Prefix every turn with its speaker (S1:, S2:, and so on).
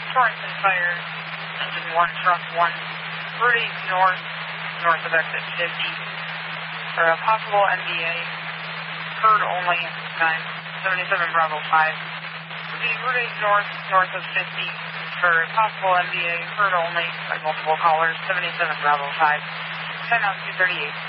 S1: Torrington Fire, engine 1, truck 1, routing north of exit 50. For a possible MBA, heard only at this time, 77 Bravo 5. Repeat, routing north of 50. For possible MBA, heard only by multiple callers, 77 Bravo 5. 10 out 238.